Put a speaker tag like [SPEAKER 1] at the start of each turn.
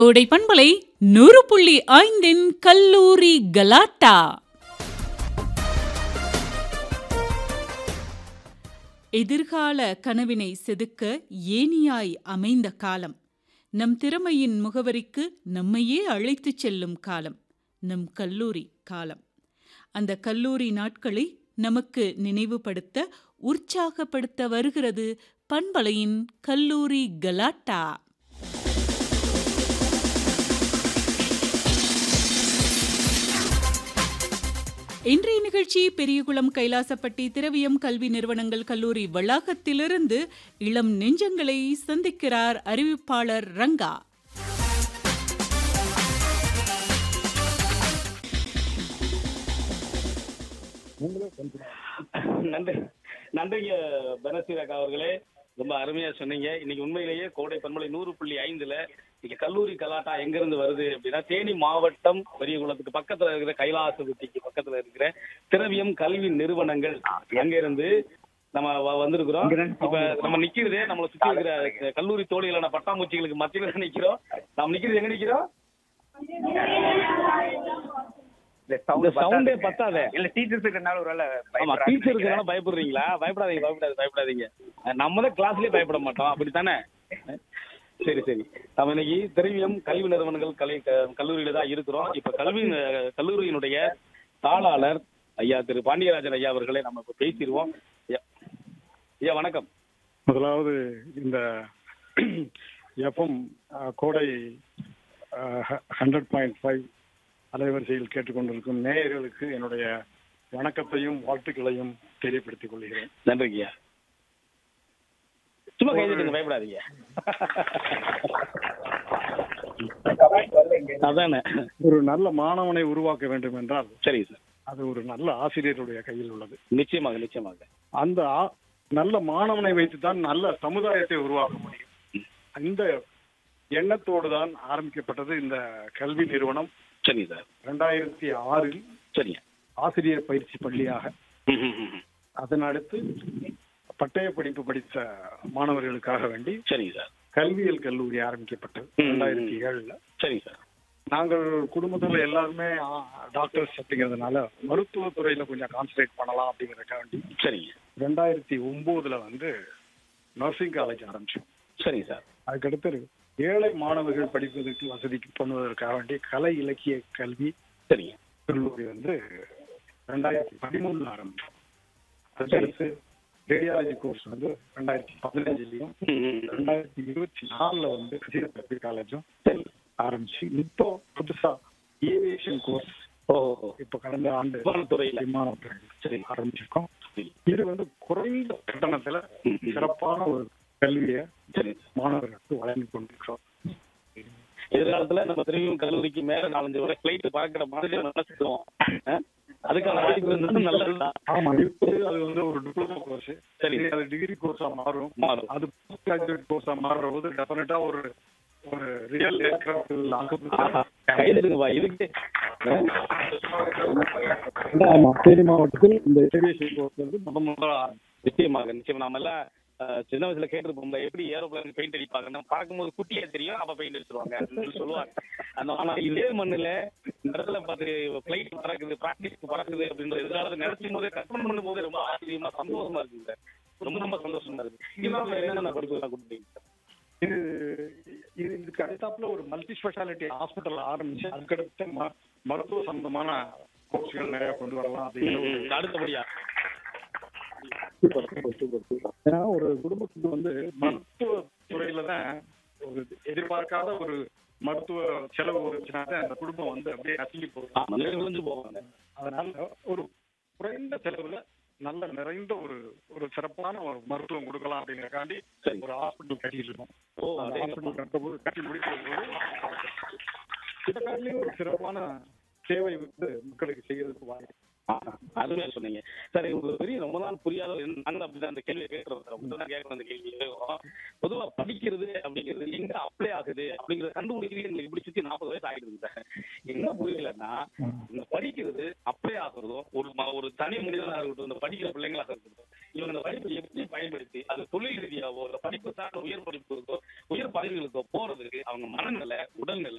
[SPEAKER 1] கோடை பண்பலை 100.5 கல்லூரி கலாட்டா. எதிர்கால கனவினை செதுக்க ஏணியாய் அமைந்த காலம், நம் திறமையின் முகவரிக்கு நம்மையே அழைத்துச் செல்லும் காலம் நம் கல்லூரி காலம். அந்த கல்லூரி நாட்களை நமக்கு நினைவுபடுத்த, உற்சாகப்படுத்த வருகிறது பண்பலையின் கல்லூரி கலாட்டா. இன்றைய நிகழ்ச்சி பெரியகுளம் கைலாசப்பட்டி திரவியம் கல்வி நிறுவனங்கள் கல்லூரி வளாகத்திலிருந்து இளம் நெஞ்சங்களை சந்திக்கிறார் அறிவிப்பாளர் ரங்கா.
[SPEAKER 2] நன்றிங்க பனசீரக்கா அவர்களே, ரொம்ப அருமையா சொன்னீங்க. இன்னைக்கு உண்மையிலேயே கோடை பண்பலை 100.5ல இன்னைக்கு கல்லூரி கலாட்டா எங்க இருந்து வருது அப்படின்னா, தேனி மாவட்டம் பெரியகுளத்துக்கு பக்கத்துல இருக்கிற கைலாசபட்டிக்கு பக்கத்துல இருக்கிற திரவியம் கல்வி நிறுவனங்கள் அங்க இருந்து நம்ம வந்திருக்கிறோம். இப்ப நம்ம நிக்கிறதே நம்மளை சுற்றி இருக்கிற கல்லூரி தோழிகளான பட்டாம்பூச்சிகளுக்கு மத்தியில நிக்கிறோம். நம்ம நிக்கிறது எங்க நிக்கிறோம்? சவுண்டே பத்தாதே. இல்ல டீச்சர்ஸ் இருக்கறனால ஒருவேளை ஆமா டீச்சர் இருக்கறனால பயப்படுறீங்களா? பயப்படாதீங்க. நம்ம தான் கிளாஸ்லயே பயப்பட மாட்டோம், அப்படித்தானே? சரி. நம்ம இன்னைக்கு திரவியம் கல்வி நிறுவனங்கள் கல்லூரியில தான் இருக்கிறோம். இப்ப கல்லூரியினுடைய தாளாளர் ஐயா திரு பாண்டியராஜன் ஐயா அவர்களே நம்ம இப்ப பேசிடுவோம். ஐயா வணக்கம்.
[SPEAKER 3] முதலாவது இந்த எஃப்எம் கோடை 100.5 அலைவரிசையில் கேட்டுக்கொண்டிருக்கும் நேயர்களுக்கு என்னுடைய வணக்கத்தையும் வாழ்த்துக்களையும் தெரியப்படுத்திக் கொள்கிறேன்.
[SPEAKER 2] நன்றிங்கய்யா. சும்மா கைதுங்க, பயப்படாதீங்க. அதானே,
[SPEAKER 3] ஒரு நல்ல மாணவனை உருவாக்க வேண்டும் என்றால்
[SPEAKER 2] சரி சார்,
[SPEAKER 3] அது ஒரு நல்ல ஆசிரியருடைய கையில் உள்ளது.
[SPEAKER 2] நிச்சயமாக.
[SPEAKER 3] அந்த நல்ல மாணவனை வைத்துதான் நல்ல சமுதாயத்தை உருவாக்க முடியும். இந்த எண்ணத்தோடு தான் ஆரம்பிக்கப்பட்டது இந்த கல்வி நிறுவனம்.
[SPEAKER 2] சரி சார்.
[SPEAKER 3] 2006
[SPEAKER 2] சரிங்க,
[SPEAKER 3] ஆசிரியர் பயிற்சி பள்ளியாக, அதன் அடுத்து பட்டய படிப்பு படித்த மாணவர்களுக்காக வேண்டி
[SPEAKER 2] சரி சார்
[SPEAKER 3] கல்வியியல் கல்லூரி ஆரம்பிக்கப்பட்டது 2007.
[SPEAKER 2] சரி சார்.
[SPEAKER 3] நாங்கள் குடும்பத்துல எல்லாருமே டாக்டர்ஸ் அப்படிங்கிறதுனால மருத்துவத்துறையில கொஞ்சம் கான்சன்ட்ரேட் பண்ணலாம் அப்படிங்கிறதுக்காக வேண்டி
[SPEAKER 2] சரிங்க
[SPEAKER 3] 2009 நர்சிங் காலேஜ் ஆரம்பிச்சோம்.
[SPEAKER 2] சரி சார்.
[SPEAKER 3] அதுக்கடுத்து ஏழை மாணவர்கள் படிப்பதற்கு வசதிக்கு பண்ணுவதற்காக வேண்டி கலை இலக்கிய கல்வி
[SPEAKER 2] சரிங்க
[SPEAKER 3] கல்லூரி 2013 ஆரம்பிச்சோம். அதுக்கடுத்து ரேடியாலஜி கோர்ஸ் 2015 2024 பிசியோதெரபி காலேஜும் ஆரம்பிச்சு, இப்போ புதுசா ஏவியேஷன் கோர்ஸ் இப்ப கடந்த ஆண்டு விமானத்துறை ஆரம்பிச்சிருக்கோம். இது குறைந்த கட்டணத்துல சிறப்பான ஒரு கல்வியை மாணவர்களுக்கு வழங்கி கொண்டிருக்கிறோம்.
[SPEAKER 2] எதிர்காலத்துல நம்ம திரும்பியும் கல்லூரிக்கு மேல 4-5 வரை பிளைட் பறக்கிற மாதிரி நினைச்சுக்குவோம். அதுக்கான வாய்ப்பு நல்லதுதான்.
[SPEAKER 3] ஆமா, இப்போது அது ஒரு டிப்ளமோ கோர்ஸ். சரி, அது டிகிரி கோர்ஸா மாறும். அது போஸ்ட் கிராஜுவேட் கோர்ஸா மாறுற போது டெஃபினட்டா ஒரு ரியல் தேனி மாவட்டத்தில் இந்த ஏவியேஷன் கோர்ஸ் முதல்ல
[SPEAKER 2] நிச்சயமாக நாம எல்லாம் சின்ன வயசுல கேட்டிருப்போம்ல, எப்படி ஏரோப்ளேன் பெயிண்ட் அடிப்பாங்க. நம்ம பார்க்கும்போது குட்டியா தெரியும், அப்ப பெயிண்ட் அடிச்சிருவாங்க சொல்லுவாங்க. ஆனா இதே மண்ணுல இந்த இடத்துல பார்த்து பிளைட் பறக்குது, பிராக்டிஸ் பறக்குது அப்படின்ற எதிரால நினைச்சும் போதே கற்பனை பண்ணும் போது ரொம்ப ஆச்சரியமா சந்தோஷமா இருக்குங்க சார். ரொம்ப சந்தோஷமா இருக்கு. என்னென்ன படிப்புலாம் கொடுத்தீங்க சார்?
[SPEAKER 3] இதுக்கு அடுத்தாப்புல ஒரு மல்டி ஸ்பெஷாலிட்டி ஹாஸ்பிட்டல் ஆரம்பிச்சு அதுக்கடுத்து மருத்துவ சம்பந்தமான கோர்ஸ்கள் நிறைய கொண்டு வரலாம் அப்படின்னு
[SPEAKER 2] அடுத்தபடியா.
[SPEAKER 3] ஏன்னா ஒரு குடும்பத்துக்கு மருத்துவ துறையில தான் ஒரு எதிர்பார்க்காத ஒரு மருத்துவ செலவு வந்துச்சுன்னா அந்த குடும்பம் அப்படியே அசங்கி
[SPEAKER 2] போவாங்க.
[SPEAKER 3] அதனால ஒரு குறைந்த செலவுல நல்ல நிறைந்த ஒரு சிறப்பான ஒரு மருத்துவம் கொடுக்கலாம் அப்படிங்கறக்காண்டி ஒரு ஹாஸ்பிட்டல் கட்டிட்டு இருக்கோம். ஹாஸ்பிட்டல் கட்டி முடிக்கிற போது இதற்காண்டியும் ஒரு சிறப்பான சேவை மக்களுக்கு செய்யறதுக்கு வாய்ப்பு.
[SPEAKER 2] அதுவே சொன்னீங்க சார். உங்களுக்கு பெரிய ரொம்ப நாள் புரியாத நாங்கள் அப்படிதான் அந்த கேள்வியை கேட்கறோம் சார். அப்படிதான் கேட்கறோம் அந்த கேள்வி. பொதுவா படிக்கிறது அப்படிங்கிறது எங்க அப்ளை ஆகுது அப்படிங்கறத கண்டுபிடிக்கிறது எங்களுக்கு இப்படி சுத்தி 40 வயசு ஆகிடுது சார். என்ன புரியலன்னா, இந்த படிக்கிறது அப்ளை ஆகுறதும் ஒரு தனி மனிதனாக இருக்கட்டும், இந்த படிக்கிற பிள்ளைங்களாக இருக்கட்டும், இவங்க இந்த படிப்பை எப்படி பயன்படுத்தி அது தொழில் ரீதியாவோ இல்ல படிப்பு சார்ந்த உயர் படிப்புகளுக்கோ உயர் பதவிகளுக்கோ போறதுக்கு அவங்க மனநிலை, உடல்நிலை